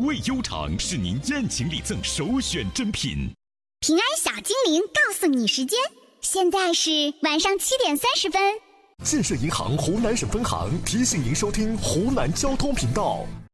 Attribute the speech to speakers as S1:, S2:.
S1: 味悠长是您宴请礼赠首选珍品。
S2: 平安小精灵告诉你时间，现在是晚上7:30。
S3: 建设银行湖南省分行提醒您收听湖南交通频道。